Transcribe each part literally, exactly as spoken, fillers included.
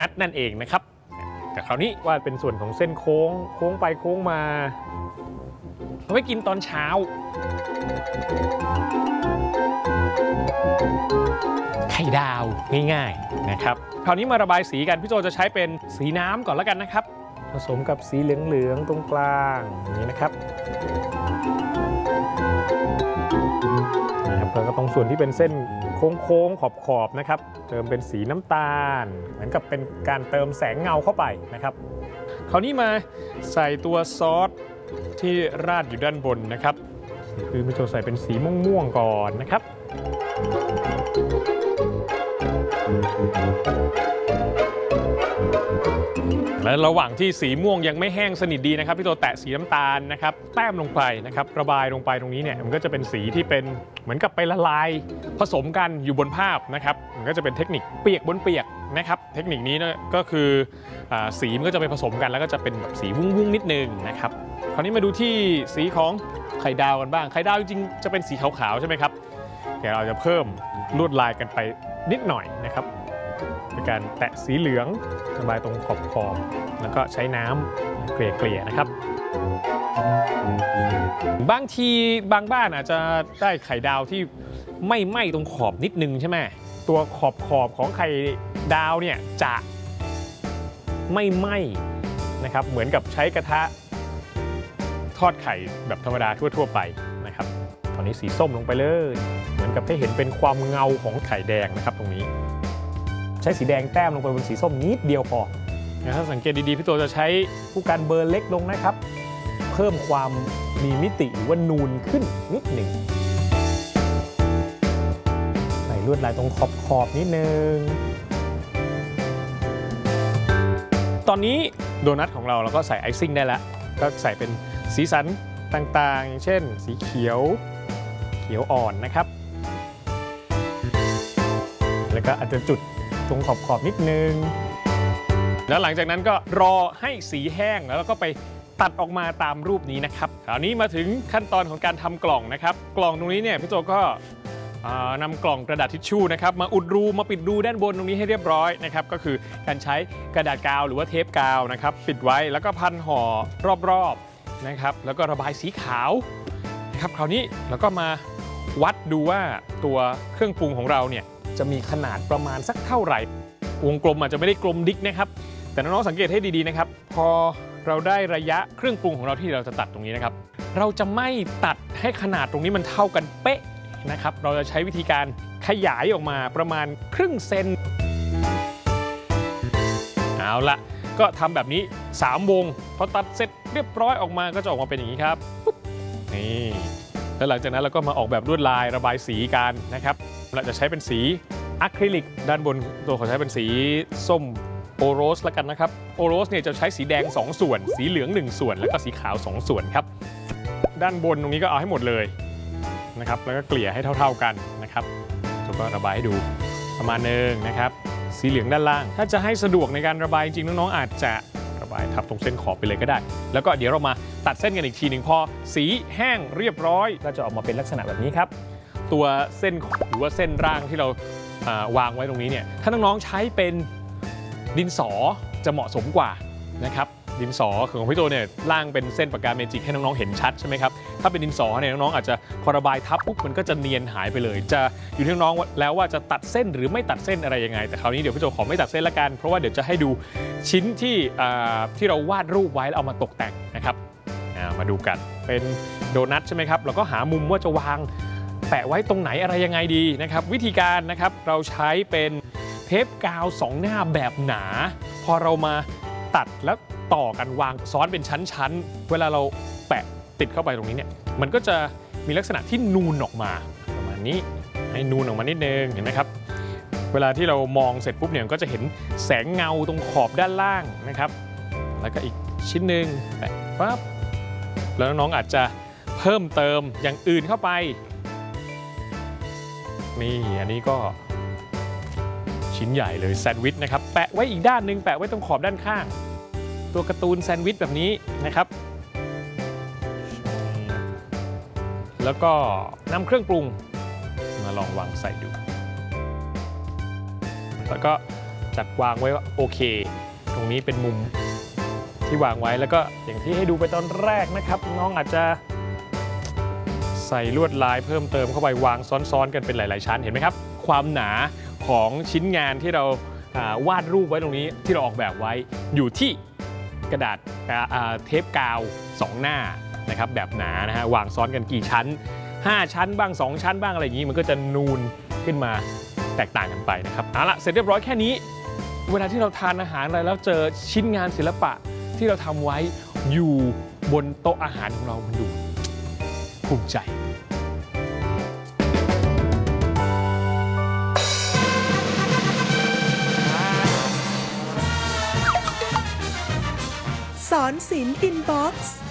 นัดนั่นเองนะครับแต่คราวนี้ว่าเป็นส่วนของเส้นโค้งโค้งไปโค้งมาเอาไว้กินตอนเช้าไข่ดาวง่ายๆนะครับคราวนี้มาระบายสีกันพี่โจจะใช้เป็นสีน้ำก่อนแล้วกันนะครับผสมกับสีเหลืองๆตรงกลางอย่างนี้นะครับนะครับแล้วก็ตรงส่วนที่เป็นเส้นโค้งๆขอบๆนะครับเติมเป็นสีน้ำตาลเหมือนกับเป็นการเติมแสงเงาเข้าไปนะครับคราวนี้มาใส่ตัวซอสที่ราดอยู่ด้านบนนะครับคือพี่โจใส่เป็นสีม่วงๆก่อนนะครับและระหว่างที่สีม่วงยังไม่แห้งสนิทดีนะครับพี่โจแตะสีน้ำตาลนะครับแต้มลงไปนะครับระบายลงไปตรงนี้เนี่ยมันก็จะเป็นสีที่เป็นเหมือนกับไปละลายผสมกันอยู่บนภาพนะครับมันก็จะเป็นเทคนิคเปียกบนเปียกนะครับเทคนิคนี้นะก็คือสีมันก็จะไปผสมกันแล้วก็จะเป็นแบบสีวุ้งๆนิดนึงนะครับคราวนี้มาดูที่สีของไข่ดาวกันบ้างไข่ดาวจริงๆจะเป็นสีขาวๆใช่ไหมครับเดี๋ยวเราจะเพิ่มลวดลายกันไปนิดหน่อยนะครับเป็นการแตะสีเหลืองระบายตรงขอบขอบแล้วก็ใช้น้ำเกลี่ยๆนะครับบางทีบางบ้านอาจจะได้ไข่ดาวที่ไม่ไหม้ตรงขอบนิดนึงใช่ไหมตัวขอบขอบของไข่ดาวเนี่ยจะไม่ไหม้นะครับเหมือนกับใช้กระทะทอดไข่แบบธรรมดาทั่วๆไปนะครับตอนนี้สีส้มลงไปเลยเหมือนกับให้เห็นเป็นความเงาของไข่แดงนะครับตรงนี้ใช้สีแดงแต้มลงไปบนสีส้มนิดเดียวพอนะถ้าสังเกตดีๆพี่ตัวจะใช้ผู้การเบอร์เล็กลงนะครับเพิ่มความมีมิติหรือว่านูนขึ้นนิดหนึ่งใส่ลวดลายตรงขอบขอบนิดนึงตอนนี้โดนัทของเราเราก็ใส่ไอซิ่งได้แล้วก็ใส่เป็นสีสันต่างๆเช่นสีเขียวเขียวอ่อนนะครับแล้วก็อาจจะจุดตรงขอบขอบนิดนึงแล้วหลังจากนั้นก็รอให้สีแห้งแล้วก็ไปตัดออกมาตามรูปนี้นะครับคราวนี้มาถึงขั้นตอนของการทำกล่องนะครับกล่องตรงนี้เนี่ยพี่โจก็นำกล่องกระดาษทิชชู่นะครับมาอุดรูมาปิดรูด้านบนตรงนี้ให้เรียบร้อยนะครับก็คือการใช้กระดาษกาวหรือว่าเทปกาวนะครับปิดไว้แล้วก็พันห่อรอบๆนะครับแล้วก็ระบายสีขาวนะครับคราวนี้เราก็มาวัดดูว่าตัวเครื่องปรุงของเราเนี่ยจะมีขนาดประมาณสักเท่าไหร่วงกลมอาจจะไม่ได้กลมดิ๊กนะครับแต่น้องๆสังเกตให้ดีๆนะครับพอเราได้ระยะเครื่องปรุงของเราที่เราจะตัดตรงนี้นะครับเราจะไม่ตัดให้ขนาดตรงนี้มันเท่ากันเป๊ะนะครับเราจะใช้วิธีการขยายออกมาประมาณครึ่งเซนเอาละก็ทำแบบนี้สามวงพอตัดเสร็จเรียบร้อยออกมาก็จะออกมาเป็นอย่างนี้ครับปุ๊บนี่แล้วหลังจากนั้นเราก็มาออกแบบลวดลายระบายสีกันนะครับเราจะใช้เป็นสีอะคริลิกด้านบนตัวขอใช้เป็นสีส้มโอโรสแล้วกันนะครับโอโรสเนี่ยจะใช้สีแดงสองส่วนสีเหลืองหนึ่งส่วนแล้วก็สีขาวสองส่วนครับด้านบนตรงนี้ก็เอาให้หมดเลยนะครับแล้วก็เกลี่ยให้เท่าๆกันนะครับแล้วก็ระบายให้ดูประมาณนึงนะครับสีเหลืองด้านล่างถ้าจะให้สะดวกในการระบายจริงๆน้องๆอาจจะระบายทับตรงเส้นขอบไปเลยก็ได้แล้วก็เดี๋ยวเรามาตัดเส้นกันอีกทีหนึ่งพอสีแห้งเรียบร้อยก็จะออกมาเป็นลักษณะแบบนี้ครับตัวเส้นหรือว่าเส้นร่างที่เราวางไว้ตรงนี้เนี่ยถ้าน้องๆใช้เป็นดินสอจะเหมาะสมกว่านะครับดินสอของพี่โตเนี่ยร่างเป็นเส้นปากกาเมจิกให้น้องๆเห็นชัดใช่ไหมครับถ้าเป็นดินสอเนี่ยน้องๆอาจจะพอระบายทับปุ๊บมันก็จะเนียนหายไปเลยจะอยู่ที่น้องๆแล้วว่าจะตัดเส้นหรือไม่ตัดเส้นอะไรยังไงแต่คราวนี้เดี๋ยวพี่โตขอไม่ตัดเส้นละกันเพราะว่าเดี๋ยวจะให้ดูชิ้นที่ที่เราวาดรูปไว้แล้วเอามาตกแต่งนะครับมาดูกันเป็นโดนัทใช่ไหมครับเราก็หามุมว่าจะวางแปะไว้ตรงไหนอะไรยังไงดีนะครับวิธีการนะครับเราใช้เป็นเทปกาวสองหน้าแบบหนาพอเรามาตัดแล้วต่อกันวางซ้อนเป็นชั้นๆเวลาเราแปะติดเข้าไปตรงนี้เนี่ยมันก็จะมีลักษณะที่นูนออกมาประมาณนี้ให้นูนออกมานิดนึงเห็นไหมครับเวลาที่เรามองเสร็จปุ๊บเนี่ยก็จะเห็นแสงเงาตรงขอบด้านล่างนะครับแล้วก็อีกชิ้นหนึ่งแปะปั๊บแล้วน้องๆอาจจะเพิ่มเติมอย่างอื่นเข้าไปนี่อันนี้ก็ชิ้นใหญ่เลยแซนด์วิชนะครับแปะไว้อีกด้านหนึ่งแปะไว้ตรงขอบด้านข้างตัวการ์ตูนแซนด์วิชแบบนี้นะครับแล้วก็นำเครื่องปรุงมาลองวางใส่ดูแล้วก็จัดวางไว้ว่าโอเคตรงนี้เป็นมุมที่วางไว้แล้วก็อย่างที่ให้ดูไปตอนแรกนะครับน้องอาจจะใส่ลวดลายเพิ่มเติมเข้าไปวางซ้อนๆกันเป็นหลายๆชั้นเห็นไหมครับความหนาของชิ้นงานที่เราวาดรูปไว้ตรงนี้ที่เราออกแบบไว้อยู่ที่กระดาษเทปกาวสองหน้านะครับแบบหนานะฮะวางซ้อนกันกี่ชั้นห้าชั้นบ้างสองชั้นบ้างอะไรอย่างนี้มันก็จะนูนขึ้นมาแตกต่างกันไปนะครับเอาละเสร็จเรียบร้อยแค่นี้เวลาที่เราทานอาหารอะไรแล้วเจอชิ้นงานศิลปะที่เราทำไว้อยู่บนโต๊ะอาหารของเรามันดูภูมิใจสอนศิลป์อินบ็อกซ์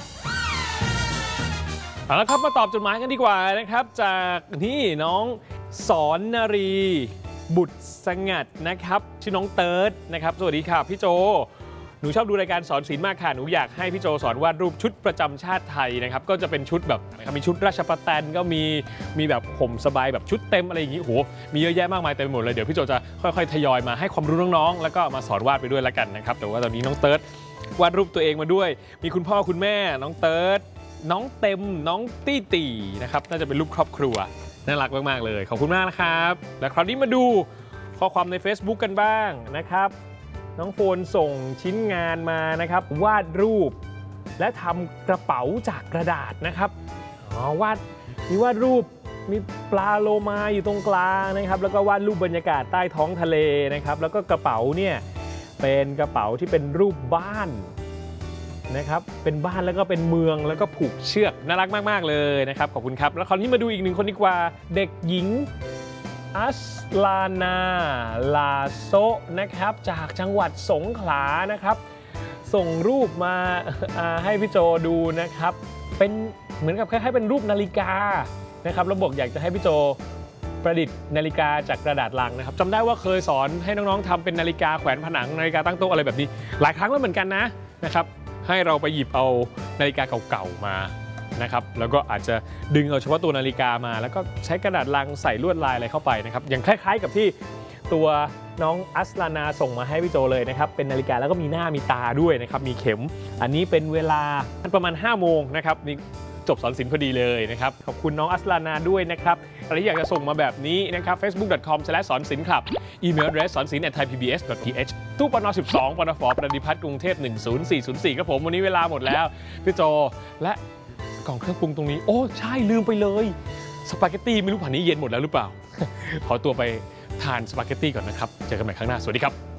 เอาละครับมาตอบจดหมายกันดีกว่านะครับจากนี่น้องสอนนารีบุตรสงัดนะครับชื่อน้องเติร์ดนะครับสวัสดีค่ะพี่โจหนูชอบดูรายการสอนศิลป์มากค่ะหนูอยากให้พี่โจสอนวาดรูปชุดประจำชาติไทยนะครับก็จะเป็นชุดแบบมีชุดราชประแตนก็มีมีแบบห่มสบายแบบชุดเต็มอะไรอย่างนี้โหมีเยอะแยะมากมายเต็มไปหมดเลยเดี๋ยวพี่โจจะค่อยๆทยอยมาให้ความรู้น้องๆแล้วก็มาสอนวาดไปด้วยแล้วกันนะครับแต่ว่าตอนนี้น้องเติร์ดวาดรูปตัวเองมาด้วยมีคุณพ่อคุณแม่น้องเติร์ดน้องเต็มน้องตี้ตีนะครับน่าจะเป็นรูปครอบครัวน่ารักมากๆเลยขอบคุณมากนะครับและคราวนี้มาดูข้อความใน Facebook กันบ้างนะครับน้องโฟนส่งชิ้นงานมานะครับวาดรูปและทำกระเป๋าจากกระดาษนะครับอ๋อวาดมีวาดรูปมีปลาโลมาอยู่ตรงกลางนะครับแล้วก็วาดรูปบรรยากาศใต้ท้องทะเลนะครับแล้วก็กระเป๋าเนี่ยเป็นกระเป๋าที่เป็นรูปบ้านนะครับเป็นบ้านแล้วก็เป็นเมืองแล้วก็ผูกเชือกน่ารักมากๆเลยนะครับขอบคุณครับแล้วคราวนี้มาดูอีกหนึ่งคนดีกว่าเด็กหญิงอัสลานาลาโซนะครับจากจังหวัดสงขลานะครับส่งรูปมาให้พี่โจดูนะครับเป็นเหมือนกับคล้ายๆเป็นรูปนาฬิกานะครับแล้วบอกอยากจะให้พี่โจประดิษฐ์นาฬิกาจากกระดาษลังนะครับจำได้ว่าเคยสอนให้น้องๆทำเป็นนาฬิกาแขวนผนังนาฬิกาตั้งโต๊ะอะไรแบบนี้หลายครั้งแล้วเหมือนกันนะนะครับให้เราไปหยิบเอานาฬิกาเก่าๆมานะครับแล้วก็อาจจะดึงเอาเฉพาะตัวนาฬิกามาแล้วก็ใช้กระดาษลังใส่ลวดลายอะไรเข้าไปนะครับอย่างคล้ายๆกับที่ตัวน้องอัสลานาส่งมาให้พี่โจเลยนะครับเป็นนาฬิกาแล้วก็มีหน้ามีตาด้วยนะครับมีเข็มอันนี้เป็นเวลาประมาณห้าโมงนะครับนี่จบสอนศิลป์พอดีเลยนะครับขอบคุณน้องอัสลานาด้วยนะครับใครที่อยากจะส่งมาแบบนี้นะครับ เฟซบุ๊ก ดอท คอม สแลช สอนศิลป์ครับอีเมล adress สอนศิลป์ แอท ไทยพีบีเอส ดอท ที เอช ตู้ปนสิบสองปนฟปฏิพัฒน์กรุงเทพหนึ่งศูนย์สี่ศูนย์สี่ครับผมวันนี้เวลาหมดแล้วพี่โจและกล่องเครื่องปรุงตรงนี้โอ้ใช่ลืมไปเลยสปาเกตตี้ไม่รู้ผ่านนี้เย็นหมดแล้วหรือเปล่า ขอตัวไปทานสปาเกตตี้ก่อนนะครับเจอกันใหม่ครั้งหน้าสวัสดีครับ